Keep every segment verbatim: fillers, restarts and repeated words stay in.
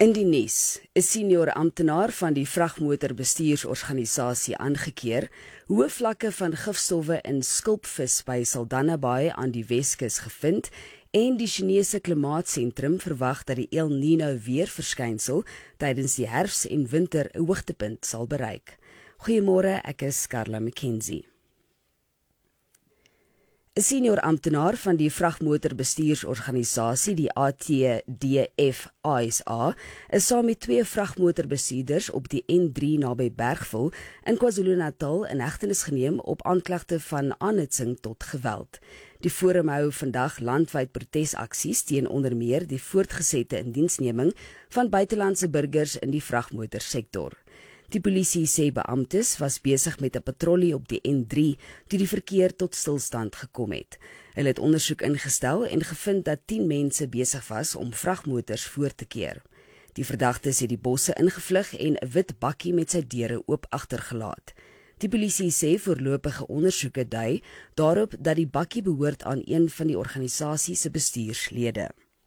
In die nuus, 'n senior amptenaar van die vragmotorbestuursorganisasie aangekeer, hoë vlakke van gifstowwe in skulpvis by Saldanha Bay aan die Weskus gevind en die Chinese Klimaatsentrum verwag dat die El Niño weerverskynsel tydens die herfs en winter 'n hoogtepunt sal bereik. Goeiemôre, ek is Carla McKenzie. 'n Senior amptenaar van die vragmotorbestuursorganisasie, die A T D F I S A, is saam met twee vragmotorbestuurders op die N drie naby Bergville in KwaZulu-Natal in hegtenis geneem op aanklagte van aanhitsing tot geweld. Die forum hou vandag landwyd protesaksies teen onder meer die voortgesette indiensneming van buitelandse burgers in die vragmotorsektor. Die polisie sê beamptes was besig met 'n patrollie op die N drie toe die verkeer tot stilstand gekom het. Hulle het ondersoek ingestel en gevind dat tien mense besig was om vragmotors voor te keer. Die verdagtes het die bosse ingevlug en 'n wit bakkie met sy deure oop agtergelaat. Die polisie sê voorlopige ondersoeke dui daarop dat die bakkie behoort aan een van die organisasie se bestuurslede.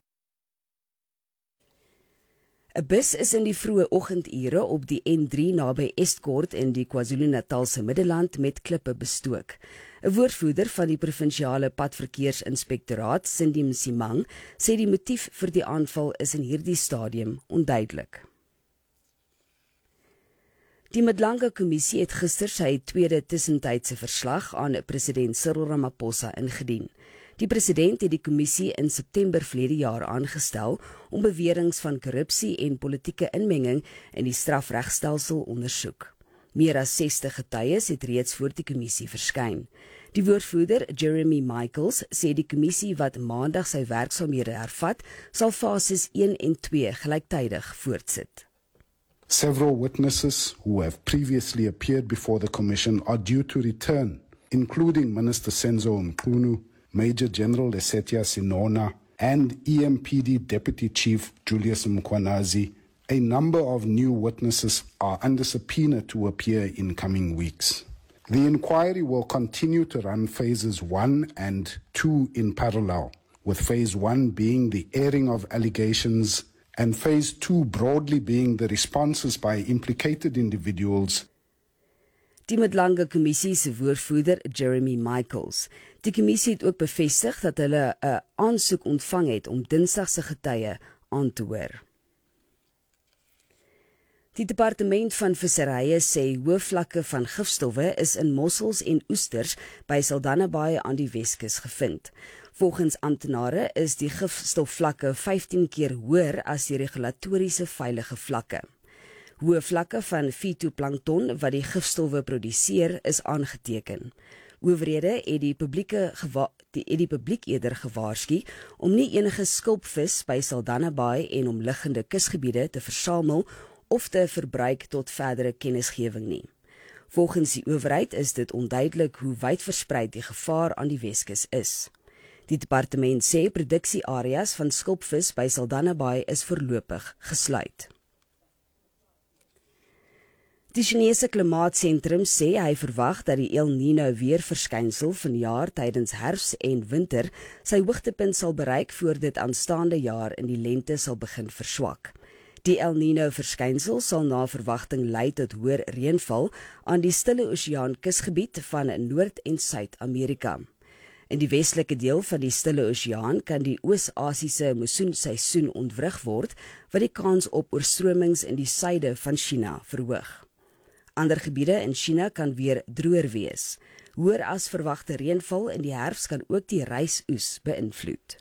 'n Bus is in die vroeë oggendure op die N drie naby Estcourt in die KwaZulu-Natalse Middelland met klippe bestook. 'n Woordvoerder van die provinsiale padverkeersinspektoraat, Cindy Msimang, sê die motief vir die aanval is in hierdie stadium onduidelik. Die Madlanga Kommissie het gister sy tweede tussentydse verslag aan president Cyril Ramaphosa ingedien. Die president het die kommissie in September verlede jaar aangestel om beweringe van korrupsie en politieke inmenging in die strafregstelsel ondersoek. Meer as sestig getuies het reeds voor die kommissie verskyn. Die woordvoerder, Jeremy Michaels, sê die kommissie wat maandag sy werksaamhede hervat, sal fases een en twee gelyktydig voortsit. Several witnesses who have previously appeared before the commission are due to return, including Minister Senzo Mchunu, Major General Lesetja Sinona, and E M P D Deputy Chief Julius Mkhwanazi. A number of new witnesses are under subpoena to appear in coming weeks. The inquiry will continue to run phases one and two in parallel, with phase one being the airing of allegations and phase two broadly being the responses by implicated individuals. Die Madlanga Kommissie se woordvoerder, Jeremy Michaels. Die kommissie het ook bevestig dat hulle 'n aansoek ontvang het om Dinsdag se getuie aan te hoor. Die departement van visserye sê hoë vlakke van gifstowwe is in mossels en oesters by Saldanha Bay aan die Weskus gevind. Volgens amptenare is die gifstofvlakke vyftien keer hoër as die regulatoriese veilige vlakke. Hoë vlakke van fitoplankton wat die gifstowwe produseer is aangeteken. Owerhede het die publieke gewa- die, het die publiek eerder gewaarsku om nie enige skulpvis by Saldanha Bay en omliggende kusgebiede te versamel of te verbruik tot verdere kennisgewing nie. Volgens die owerheid is dit onduidelik hoe wyd versprei die gevaar aan die Weskus is. Die departement sê produksieareas van skulpvis by Saldanha Bay is voorlopig gesluit. Die Chinese Klimaatsentrum sê hy verwag dat die El Niño weerverskynsel vanjaar tydens herfs en winter sy hoogtepunt sal bereik voor dit aanstaande jaar in die lente sal begin verswak. Die El Niño verskynsel sal na verwagting lei tot hoër reënval aan die Stille Oseaan kusgebied van Noord- en Suid-Amerika. In die westelike deel van die Stille Oseaan kan die Oos-Asiese monsoenseisoen ontwrig word, wat die kans op oorstromings in die suide van China verhoog. Ander gebiede in China kan weer droër wees. Hoër as verwagte reënval in die herfs kan ook die rysoes beïnvloed.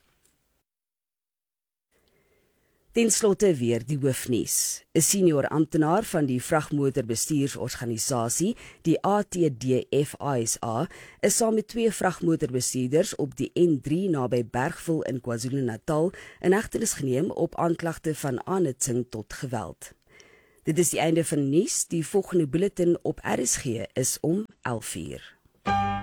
Ten slotte weer die hoofnuus. 'n Senior amptenaar van die vragmotorbestuursorganisasie, die A T D F I S A, is saam met twee vragmotorbestuurders op die N drie naby Bergville in KwaZulu-Natal in hegtenis geneem op aanklagte van aanhitsing tot geweld. Dit is die einde van nuus. Die volgende bulletin op R S G is om elf uur.